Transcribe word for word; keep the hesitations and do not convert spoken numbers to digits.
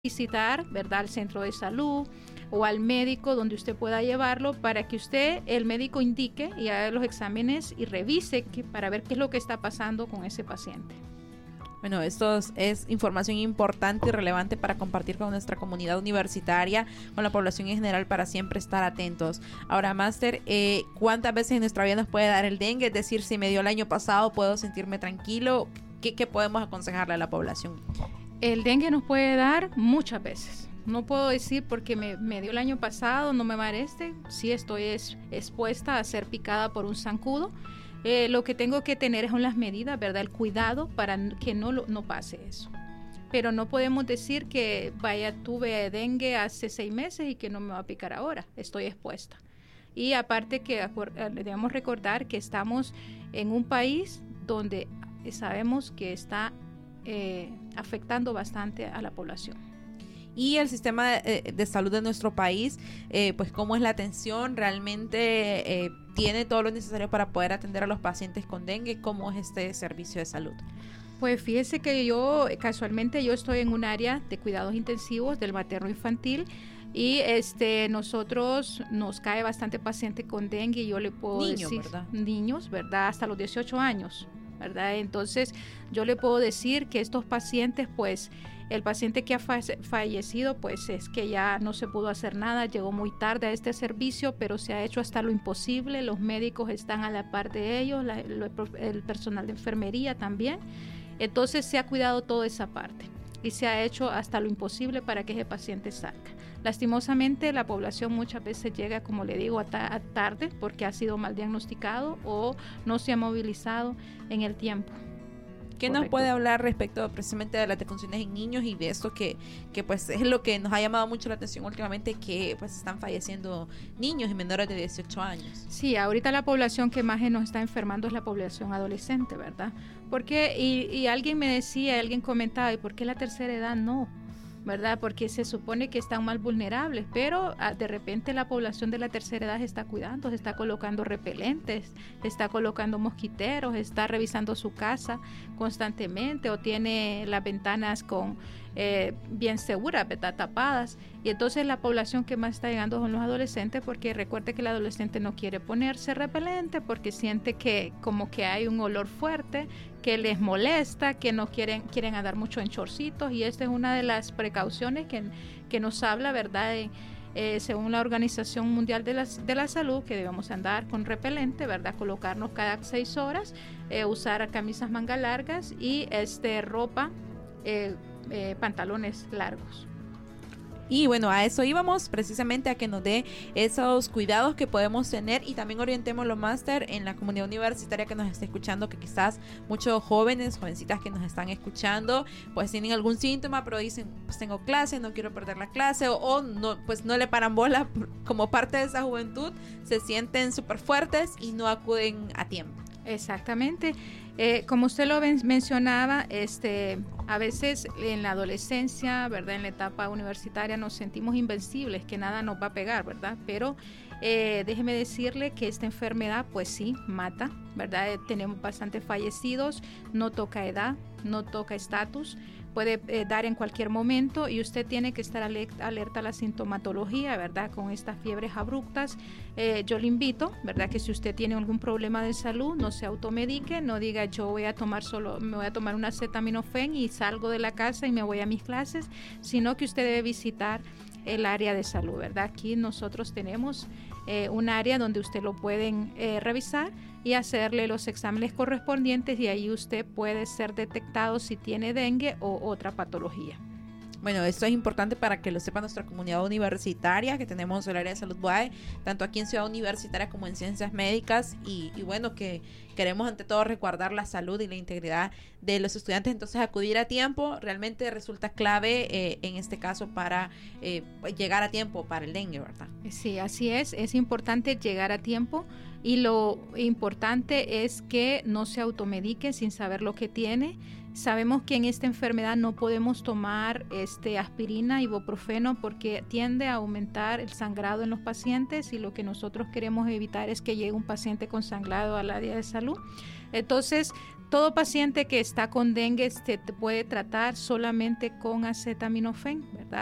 visitar, ¿verdad?, al centro de salud o al médico donde usted pueda llevarlo para que usted, el médico, indique y haga los exámenes y revise que, para ver qué es lo que está pasando con ese paciente. Bueno, esto es, es información importante y relevante para compartir con nuestra comunidad universitaria, con la población en general, para siempre estar atentos. Ahora, Máster, eh, ¿cuántas veces en nuestra vida nos puede dar el dengue? Es decir, si me dio el año pasado, ¿puedo sentirme tranquilo? ¿Qué, qué podemos aconsejarle a la población? El dengue nos puede dar muchas veces. No puedo decir porque me, me dio el año pasado, no me va a dar este. Sí estoy es, expuesta a ser picada por un zancudo. Eh, lo que tengo que tener son las medidas, ¿verdad? El cuidado para que no, no pase eso. Pero no podemos decir que, vaya, tuve dengue hace seis meses y que no me va a picar ahora. Estoy expuesta. Y aparte que debemos recordar que estamos en un país donde sabemos que está eh, afectando bastante a la población. Y el sistema de, de salud de nuestro país, eh, pues cómo es la atención, realmente eh, tiene todo lo necesario para poder atender a los pacientes con dengue. ¿Cómo es este servicio de salud? Pues fíjese que yo, casualmente, yo estoy en un área de cuidados intensivos del materno infantil y este nosotros nos cae bastante paciente con dengue y yo le puedo Niños, decir, ¿verdad? Niños, ¿verdad? Hasta los dieciocho años, ¿verdad? Entonces yo le puedo decir que estos pacientes, pues el paciente que ha fallecido, pues es que ya no se pudo hacer nada, llegó muy tarde a este servicio, pero se ha hecho hasta lo imposible, los médicos están a la par de ellos, la, el personal de enfermería también, entonces se ha cuidado toda esa parte y se ha hecho hasta lo imposible para que ese paciente salga. Lastimosamente la población muchas veces llega, como le digo, a, ta- a tarde porque ha sido mal diagnosticado o no se ha movilizado en el tiempo. ¿Qué Correcto. nos puede hablar respecto precisamente de las defunciones en niños y de esto que, que pues es lo que nos ha llamado mucho la atención últimamente, que pues están falleciendo niños y menores de dieciocho años? Sí, ahorita la población que más nos está enfermando es la población adolescente, ¿verdad? Porque, y, y alguien me decía, alguien comentaba, ¿y por qué la tercera edad no? ¿Verdad? Porque se supone que están más vulnerables, pero ah, de repente la población de la tercera edad se está cuidando, se está colocando repelentes, está colocando mosquiteros, está revisando su casa constantemente o tiene las ventanas con eh, bien seguras, ¿verdad? Tapadas. Y entonces la población que más está llegando son los adolescentes, porque recuerde que el adolescente no quiere ponerse repelente porque siente que como que hay un olor fuerte, que les molesta, que no quieren quieren andar mucho en chorcitos, y esta es una de las precauciones que, que nos habla, ¿verdad? Eh, eh, según la Organización Mundial de la, de la Salud, que debemos andar con repelente, ¿verdad? Colocarnos cada seis horas, eh, usar camisas manga largas y este ropa, eh, eh, pantalones largos. Y bueno, a eso íbamos, precisamente a que nos dé esos cuidados que podemos tener, y también orientémoslo, Máster, en la comunidad universitaria que nos está escuchando, que quizás muchos jóvenes, jovencitas que nos están escuchando, pues tienen algún síntoma, pero dicen, pues tengo clase, no quiero perder la clase, o, o no, pues no le paran bola como parte de esa juventud, se sienten súper fuertes y no acuden a tiempo. Exactamente. Eh, como usted lo men- mencionaba, este, a veces en la adolescencia, ¿verdad? En la etapa universitaria nos sentimos invencibles, que nada nos va a pegar, ¿verdad? Pero eh, déjeme decirle que esta enfermedad, pues sí, mata, ¿verdad? Eh, tenemos bastantes fallecidos, no toca edad, no toca estatus, puede eh, dar en cualquier momento, y usted tiene que estar alerta, alerta a la sintomatología, ¿verdad? Con estas fiebres abruptas, eh, yo le invito, ¿verdad? Que si usted tiene algún problema de salud, no se automedique, no diga yo voy a tomar solo, me voy a tomar una acetaminofén y salgo de la casa y me voy a mis clases, sino que usted debe visitar el área de salud, ¿verdad? Aquí nosotros tenemos eh, un área donde usted lo pueden eh, revisar y hacerle los exámenes correspondientes, y ahí usted puede ser detectado si tiene dengue o otra patología. Bueno, esto es importante para que lo sepa nuestra comunidad universitaria, que tenemos el área de salud B U A E, tanto aquí en Ciudad Universitaria como en Ciencias Médicas, y, y bueno, que queremos ante todo resguardar la salud y la integridad de los estudiantes. Entonces acudir a tiempo realmente resulta clave eh, en este caso para eh, llegar a tiempo para el dengue, ¿verdad? Sí, así es, es importante llegar a tiempo, y lo importante es que no se automedique sin saber lo que tiene. Sabemos que en esta enfermedad no podemos tomar este, aspirina, ibuprofeno, porque tiende a aumentar el sangrado en los pacientes y lo que nosotros queremos evitar es que llegue un paciente con sangrado al área de salud. Entonces, todo paciente que está con dengue se puede tratar solamente con acetaminofén, ¿verdad?